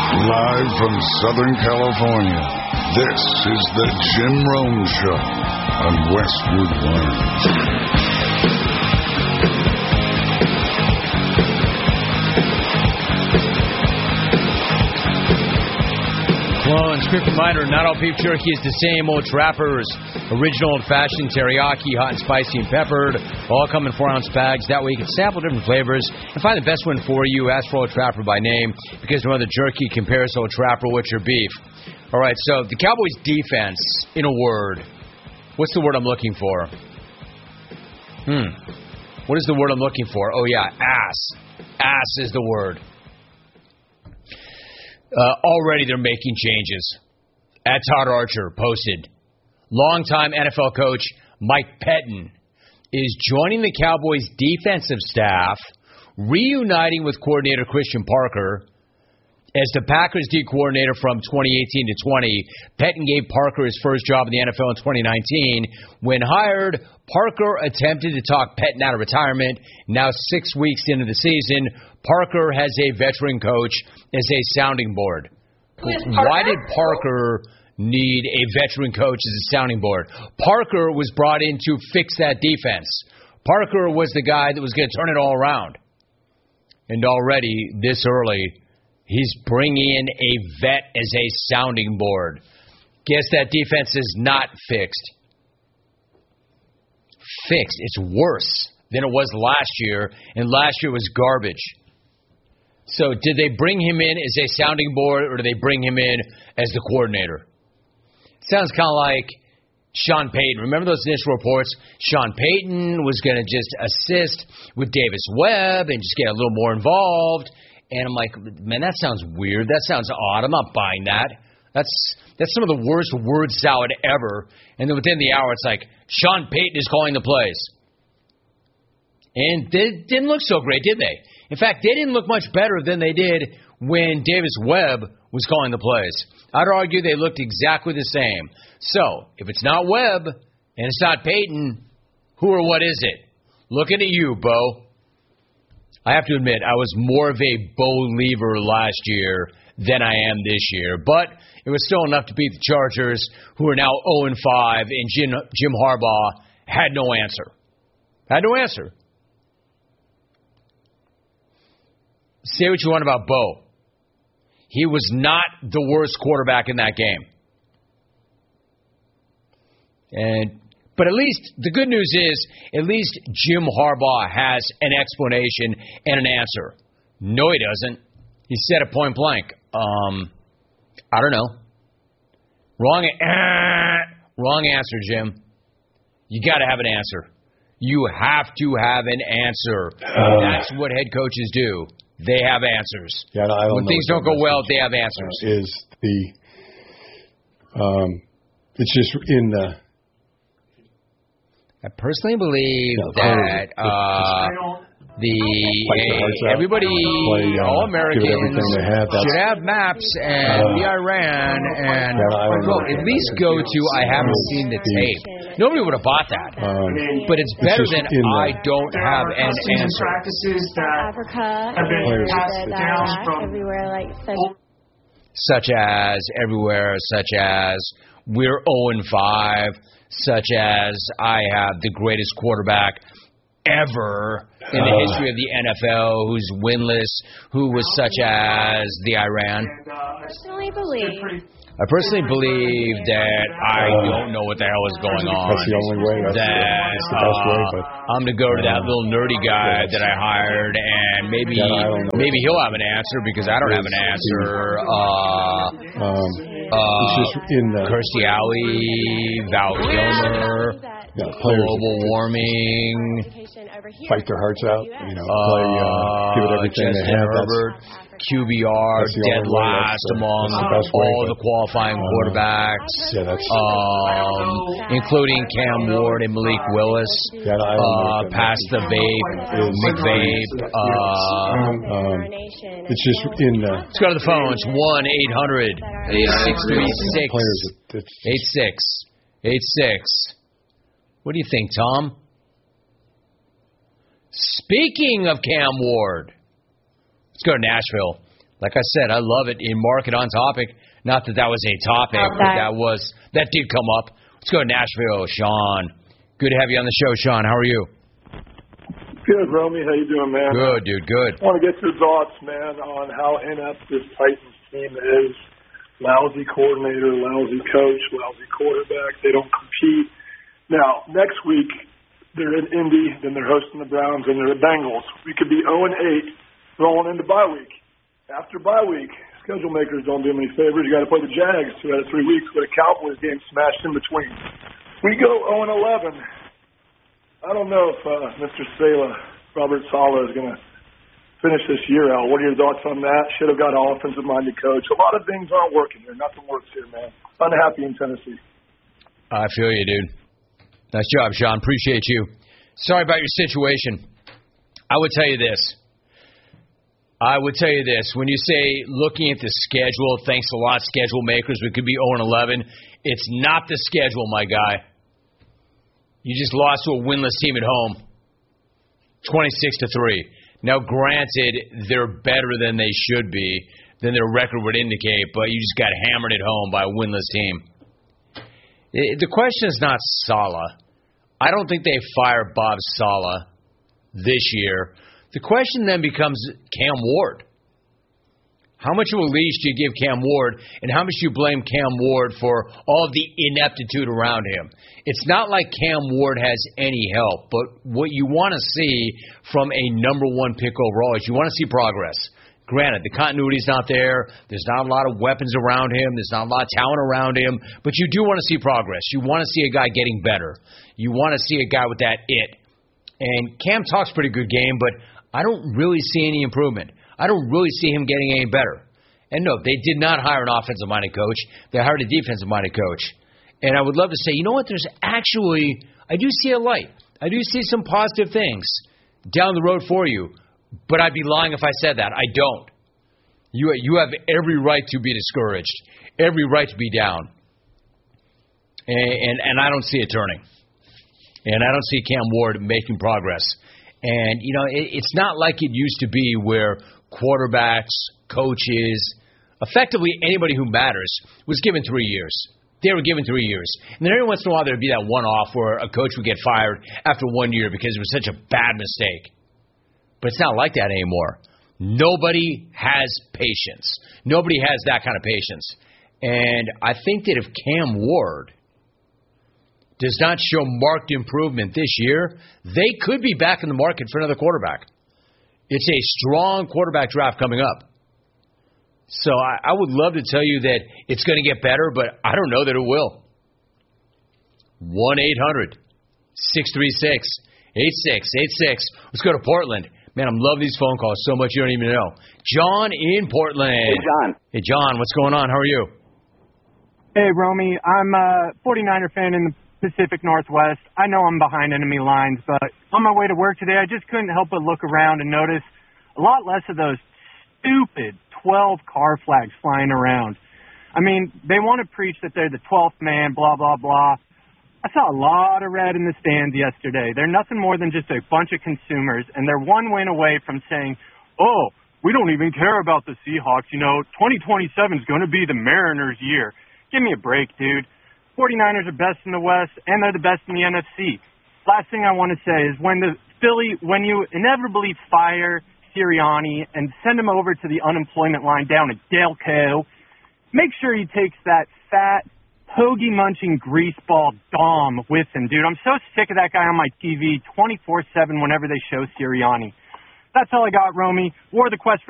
Live from Southern California, this is the Jim Rome Show on Westwood One. Well, and script reminder, not all beef jerky is the same. Old Trappers, original old-fashioned teriyaki, hot and spicy and peppered, all come in 4-ounce bags. That way you can sample different flavors and find the best one for you. Ask for Old Trapper by name because no other jerky compares to Old Trapper with your beef. All right, so the Cowboys' defense, in a word. What's the word I'm looking for? What is the word I'm looking for? Oh, yeah, ass. Ass is the word. Already they're making changes. At Todd Archer posted, longtime NFL coach Mike Pettin is joining the Cowboys defensive staff, reuniting with coordinator Christian Parker. As the Packers D coordinator from 2018 to 20, Pettin gave Parker his first job in the NFL in 2019. When hired, Parker attempted to talk Pettin out of retirement. Now 6 weeks into the season, Parker has a veteran coach as a sounding board. Why did Parker need a veteran coach as a sounding board? Parker was brought in to fix that defense. Parker was the guy that was going to turn it all around. And already, this early, he's bringing in a vet as a sounding board. Guess that defense is not fixed. Fixed. It's worse than it was last year, and last year was garbage. So did they bring him in as a sounding board, or did they bring him in as the coordinator? Sounds kind of like Sean Payton. Remember those initial reports? Sean Payton was going to just assist with Davis Webb and just get a little more involved. And I'm like, man, that sounds weird. That sounds odd. I'm not buying that. That's some of the worst word salad ever. And then within the hour, it's like, Sean Payton is calling the plays. And they didn't look so great, did they? In fact, they didn't look much better than they did when Davis Webb was calling the plays. I'd argue they looked exactly the same. So, if it's not Webb and it's not Payton, who or what is it? Looking at you, Bo. I have to admit, I was more of a believer last year than I am this year. But it was still enough to beat the Chargers, who are now 0-5, and Jim Harbaugh had no answer. Had no answer. Say what you want about Bo. He was not the worst quarterback in that game. But at least, the good news is, at least Jim Harbaugh has an explanation and an answer. No, he doesn't. He said it point blank. I don't know. Wrong answer, Jim. You got to have an answer. You have to have an answer. That's what head coaches do. They have answers. Yeah, I when things don't go well, they have answers. It's just in the... I personally believe that everybody, all Americans, should have maps and the Iran and at least go to I haven't seen the tape. Nobody would have bought that. But it's better than I don't have an answer. Practices that Africa have been passed down from everywhere, such as we're 0-5. Such as I have the greatest quarterback ever in the history of the NFL, who's winless, who was such as the Iran. I personally believe that I don't know what the hell is going on. That's the only way. That's the best way. But I'm going to go to that little nerdy guy that I hired, and maybe he'll have an answer because I don't have an answer. Kirstie Alley, Val Kilmer, global warming, fight their hearts out, give it everything they have. Herbert, QBR, dead last among all the qualifying quarterbacks, including Cam Ward and Malik Willis, past the vape, McVape. It's just in the... Let's go to the phones. 1-800-636-8686. What do you think, Tom? Speaking of Cam Ward, let's go to Nashville. Like I said, I love it in Market on Topic. Not that was a topic, but that did come up. Let's go to Nashville. Sean. Good to have you on the show, Sean. How are you? Good, Romy. How you doing, man? Good, dude. Good. I want to get your thoughts, man, on how inept this Titans team is. Lousy coordinator, lousy coach, lousy quarterback. They don't compete. Now, next week, they're in Indy, then they're hosting the Browns, and they're the Bengals. We could be 0-8 rolling into bye week. After bye week, schedule makers don't do them any favors. You got to play the Jags 2 out of 3 weeks with a Cowboys game smashed in between. We go 0-11. I don't know if Mr. Saleh, Robert Saleh, is going to finish this year out. What are your thoughts on that? Should have got an offensive-minded coach. A lot of things aren't working here. Nothing works here, man. Unhappy in Tennessee. I feel you, dude. Nice job, Sean. Appreciate you. Sorry about your situation. I would tell you this. When you say looking at the schedule, thanks a lot, schedule makers, we could be 0-11. It's not the schedule, my guy. You just lost to a winless team at home, 26-3. Now, granted, they're better than they should be, than their record would indicate, but you just got hammered at home by a winless team. The question is not Saleh. I don't think they fire Bob Saleh this year. The question then becomes Cam Ward. How much of a leash do you give Cam Ward, and how much do you blame Cam Ward for all of the ineptitude around him? It's not like Cam Ward has any help, but what you want to see from a number one pick overall is you want to see progress. Granted, the continuity's not there. There's not a lot of weapons around him. There's not a lot of talent around him. But you do want to see progress. You want to see a guy getting better. You want to see a guy with that it. And Cam talks pretty good game, but I don't really see any improvement. I don't really see him getting any better. And no, they did not hire an offensive-minded coach. They hired a defensive-minded coach. And I would love to say, you know what, I do see a light. I do see some positive things down the road for you. But I'd be lying if I said that. I don't. You have every right to be discouraged, every right to be down. And I don't see it turning. And I don't see Cam Ward making progress. And, you know, it's not like it used to be where quarterbacks, coaches, effectively anybody who matters was given 3 years. They were given 3 years. And then every once in a while there would be that one-off where a coach would get fired after 1 year because it was such a bad mistake. But it's not like that anymore. Nobody has patience. Nobody has that kind of patience. And I think that if Cam Ward does not show marked improvement this year, they could be back in the market for another quarterback. It's a strong quarterback draft coming up. So I would love to tell you that it's going to get better, but I don't know that it will. 1-800-636-8686. Let's go to Portland. Man, I'm loving these phone calls so much you don't even know. John in Portland. Hey, John. Hey, John, what's going on? How are you? Hey, Romy. I'm a 49er fan in the Pacific Northwest. I know I'm behind enemy lines, but on my way to work today, I just couldn't help but look around and notice a lot less of those stupid 12 car flags flying around. I mean, they want to preach that they're the 12th man, blah, blah, blah. I saw a lot of red in the stands yesterday. They're nothing more than just a bunch of consumers, and they're one win away from saying, oh, we don't even care about the Seahawks. You know, 2027 is going to be the Mariners' year. Give me a break, dude. 49ers are best in the West, and they're the best in the NFC. Last thing I want to say is when you inevitably fire Sirianni and send him over to the unemployment line down at Delco, make sure he takes that fat, hoagie-munching greaseball Dom with him, dude. I'm so sick of that guy on my TV 24/7 whenever they show Sirianni. That's all I got, Romy. War of the Quest.